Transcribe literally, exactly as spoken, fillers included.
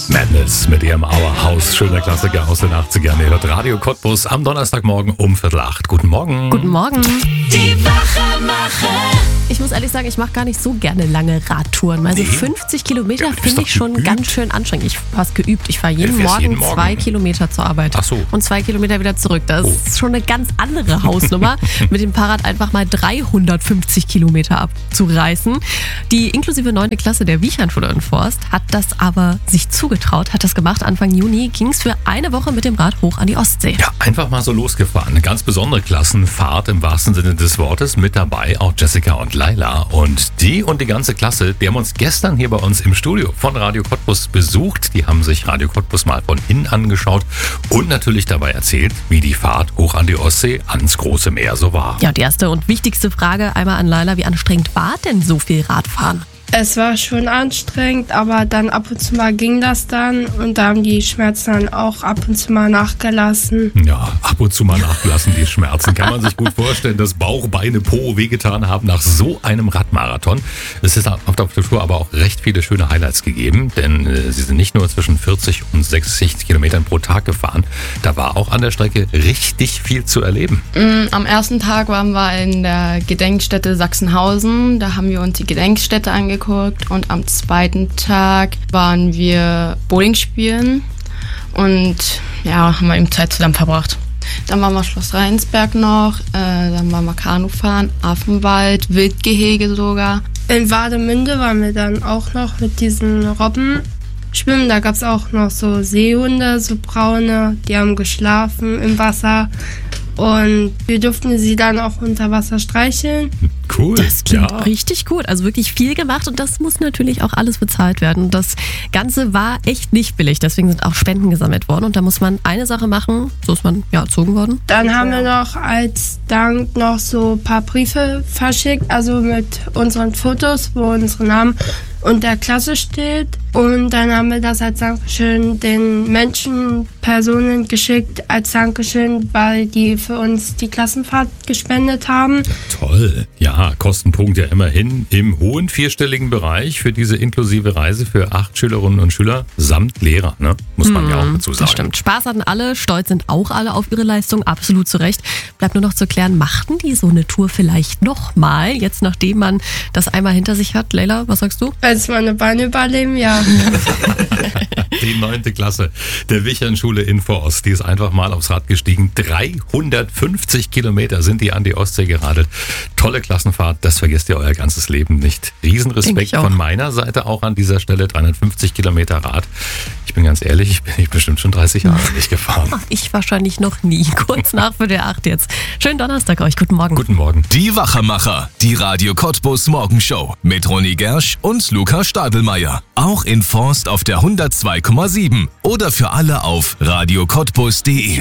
Madness mit ihrem Our House, schöner Klassiker aus den achtzigern. Ihr hört Radio Cottbus am Donnerstagmorgen um Viertel acht. Guten Morgen. Guten Morgen. Die Wachemacher. Ich muss ehrlich sagen, ich mache gar nicht so gerne lange Radtouren. Also Nee. fünfzig Kilometer Ja, du bist finde doch ich schon geübt. ganz schön anstrengend. Ich habe es geübt. Ich fahre jeden, Ja, fährst Morgen jeden Morgen. zwei Kilometer zur Arbeit. Ach so. Und zwei Kilometer wieder zurück. Das Oh. ist schon eine ganz andere Hausnummer, mit dem Fahrrad einfach mal dreihundertfünfzig Kilometer abzureißen. Die inklusive neunte Klasse der Wiechernschule in Forst hat das aber sich zugetraut, hat das gemacht. Anfang Juni ging es für eine Woche mit dem Rad hoch an die Ostsee. Ja, einfach mal so losgefahren. Eine ganz besondere Klassenfahrt im wahrsten Sinne des Wortes. Mit dabei auch Jessica und Laila. Und die und die ganze Klasse, die haben uns gestern hier bei uns im Studio von Radio Cottbus besucht. Die haben sich Radio Cottbus mal von innen angeschaut und natürlich dabei erzählt, wie die Fahrt hoch an die Ostsee ans große Meer so war. Ja, und die erste und wichtigste Frage einmal an Laila. Wie anstrengend war denn so viel Radfahren? Es war schon anstrengend, aber dann ab und zu mal ging das dann und da haben die Schmerzen dann auch ab und zu mal nachgelassen. Ja, ab und zu mal nachgelassen, die Schmerzen. Kann man sich gut vorstellen, dass Bauch, Beine, Po wehgetan haben nach so einem Radmarathon. Es ist auf der Tour aber auch recht viele schöne Highlights gegeben, denn äh, sie sind nicht nur zwischen vierzig und sechzig Kilometern pro Tag gefahren. Da war auch an der Strecke richtig viel zu erleben. Am ersten Tag waren wir in der Gedenkstätte Sachsenhausen. Da haben wir uns die Gedenkstätte angeguckt. Und am zweiten Tag waren wir Bowling spielen und ja, haben wir eben Zeit zusammen verbracht. Dann waren wir Schloss Rheinsberg noch, äh, dann waren wir Kanu fahren, Affenwald, Wildgehege sogar. In Wademünde waren wir dann auch noch mit diesen Robben schwimmen. Da gab es auch noch so Seehunde, so braune, die haben geschlafen im Wasser. Und wir durften sie dann auch unter Wasser streicheln. Cool. Das klingt ja. richtig gut. Also wirklich viel gemacht und das muss natürlich auch alles bezahlt werden. Und das Ganze war echt nicht billig. Deswegen sind auch Spenden gesammelt worden. Und da muss man eine Sache machen. So ist man ja erzogen worden. Dann haben wir noch als Dank noch so ein paar Briefe verschickt, also mit unseren Fotos, wo unsere Namen und der Klasse steht. Und dann haben wir das als Dankeschön den Menschen, Personen geschickt, als Dankeschön, weil die für uns die Klassenfahrt gespendet haben. Toll. Ja, Kostenpunkt ja immerhin im hohen vierstelligen Bereich für diese inklusive Reise für acht Schülerinnen und Schüler samt Lehrer, ne? Muss man ja auch dazu sagen. Das stimmt. Spaß hatten alle, stolz sind auch alle auf ihre Leistung, absolut zu Recht. Bleibt nur noch zu klären, machten die so eine Tour vielleicht nochmal, jetzt nachdem man das einmal hinter sich hat? Leila, was sagst du? Als meine Beine überleben, ja. Die neunte Klasse der Wiechernschule in Forst, die ist einfach mal aufs Rad gestiegen. dreihundertfünfzig Kilometer sind die an die Ostsee geradelt. Tolle Klassenfahrt, das vergesst ihr euer ganzes Leben nicht. Denk Riesenrespekt ich auch. von meiner Seite auch an dieser Stelle. dreihundertfünfzig Kilometer Rad. Ich bin ganz ehrlich, ich bin ich bestimmt schon dreißig Jahre nicht gefahren. Ach, ich wahrscheinlich noch nie. Kurz nach für der acht jetzt. Schönen Donnerstag euch. Guten Morgen. Guten Morgen. Die Wachemacher, die Radio Cottbus Morgenshow mit Ronny Gersch und Luca Stadelmeier. Auch in Forst auf der hundertzwei Komma sieben oder für alle auf radio cottbus punkt de.